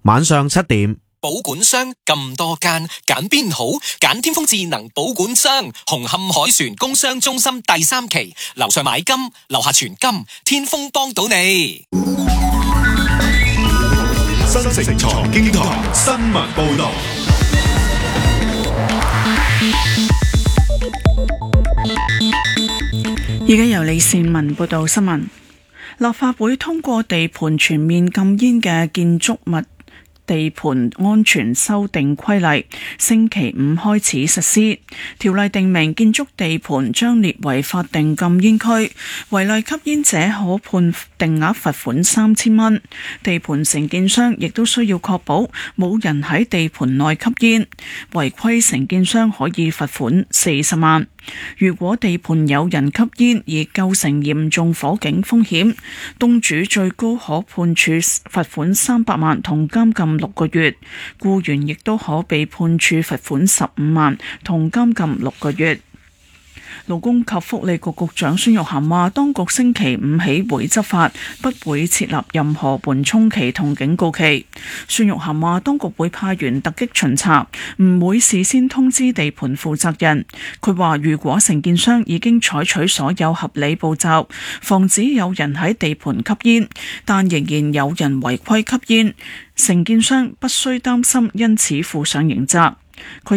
晚上7點。 保管箱咁多間，揀邊好？揀天風智能保管箱，紅磡海船工商中心第3期，樓上買金，樓下存金，天風幫到你。 新城財經台新聞報道。 而家由李善文報道新聞。立法會通過地盤全面禁煙嘅建築物地盤安全修訂規例，星期5開始實施。條例訂明，建築地盤將列為法定禁煙區，違例吸煙者可判定額罰款3000蚊。地盤承建商亦都需要確保冇人喺地盤內吸煙，違規承建商可以罰款40萬。如果地盤有人吸煙而構成嚴重火警風險，東主最高可判處罰款300萬同監禁6個月，僱員亦都可被判處罰款15萬同監禁6個月。勞工及福利局局長孫玉菡話，當局星期5起會執法，不會設立任何緩衝期同警告期。孫玉菡話，當局會派員突擊巡查，唔會事先通知地盤負責人。佢話，如果承建商已經採取所有合理步驟，防止有人喺地盤吸煙，但仍然有人違規吸煙，承建商不需擔心因此負上刑責。佢